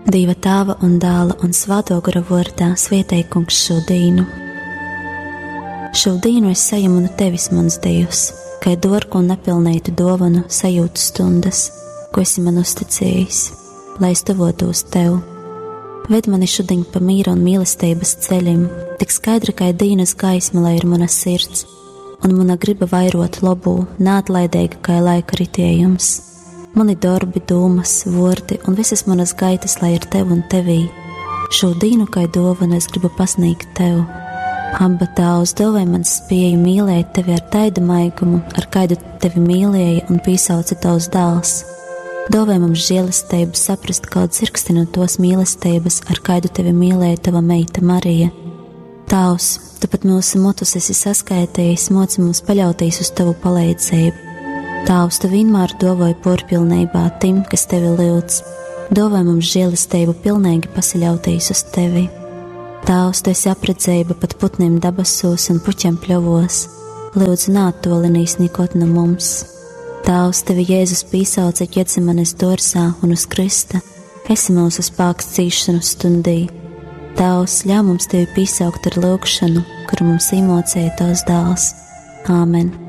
Dieva Tēva un Dēla un Svētā gara vārdā svētī Kungs šo dienu. Šo dienu es saņemu no tevis, mans Dievs, kā dārgu un nepilnītu dāvanu sajūtu stundas, ko esi man uzticējis, lai es tuvotos tev. Ved mani šodien pa mīra un mīlestības ceļiem, tik skaidra kā dienas gaisma, lai ir mana sirds, un mana griba vairot labu, neatlaidīga kā laika ritējums. Mani darbi, domas, vārdi un visas manas gaitas, lai ir tev un tevī. Šo dienu kā dāvanu es gribu pasniegt tev. Abba Tēvs, dāvāj man spēju mīlēt tevi ar tādu maigumu, ar kādu tevi mīlēja un piesauca tavs dēls. Dāvāj mums žēlastību saprast kaut dzirksti no tos mīlestības, ar kādu tevi mīlēja tava meita Marija. Tēvs, tu pat mūsu motus esi saskaitījis, moci mums paļauties uz tavu palīdzību. Tēvs, tu vienmēr dāvāji porpilnībā tim, kas tevi lūdz. Dāvāj mums žēlastību pilnīgi pasaļauties uz tevi. Tēvs, tu esi apredzējība pat putniem dabasos un puķiem pļovos. Lūdzu, neattolinīs nikot no mums. Tēvs, tevi Jēzus piesauca Ģetsemanes dārzā un uz krista. Esi mūsu spēks cīšanu stundī. Tēvs, ļauj mums tevi piesaukt ar lūgšanu, kuru mums iemācīja tavs dēls. Āmen.